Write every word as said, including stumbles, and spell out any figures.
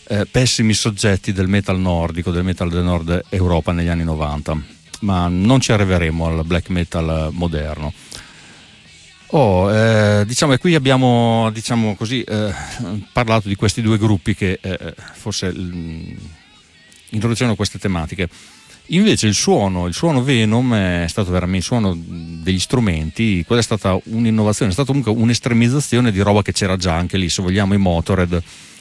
eh, pessimi soggetti del metal nordico, del metal del nord Europa negli anni novanta, ma non ci arriveremo al black metal moderno. Oh, eh, diciamo che qui abbiamo, diciamo così, eh, parlato di questi due gruppi che eh, forse mh, introducevano queste tematiche. Invece il suono, il suono Venom è stato veramente il suono degli strumenti, quella è stata un'innovazione, è stata comunque un'estremizzazione di roba che c'era già anche lì, se vogliamo i Motorhead